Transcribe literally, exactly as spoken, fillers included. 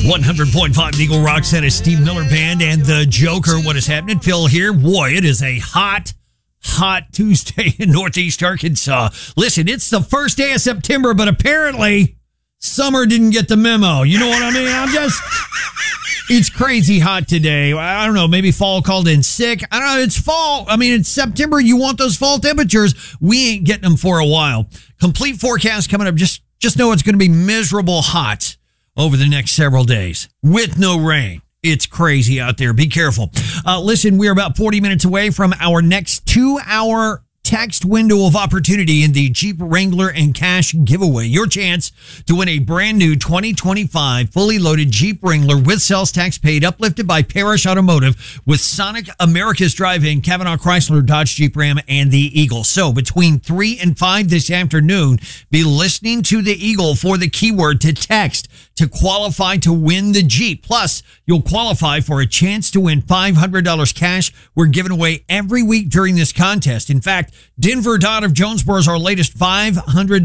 one hundred point five Eagle Rock Center, Steve Miller Band and the Joker. What is happening? Phil here. Boy, it is a hot, hot Tuesday in Northeast Arkansas. Listen, it's the first day of September, but apparently summer didn't get the memo. You know what I mean? I'm just... It's crazy hot today. I don't know, maybe fall called in sick. I don't know, it's fall. I mean, it's September. You want those fall temperatures. We ain't getting them for a while. Complete forecast coming up. Just, just know it's going to be miserable hot over the next several days with no rain. It's crazy out there. Be careful. Uh, listen, we're about forty minutes away from our next two-hour text window of opportunity in the Jeep Wrangler and Cash giveaway. Your chance to win a brand new twenty twenty-five fully loaded Jeep Wrangler with sales tax paid, uplifted by Parrish Automotive with Sonic America's Drive-In, Kavanaugh Chrysler, Dodge, Jeep Ram, and the Eagle. So between three and five this afternoon, be listening to the Eagle for the keyword to text to qualify to win the Jeep. Plus, you'll qualify for a chance to win five hundred dollars cash we're giving away every week during this contest. In fact, Denver Dodd of Jonesboro is our latest five hundred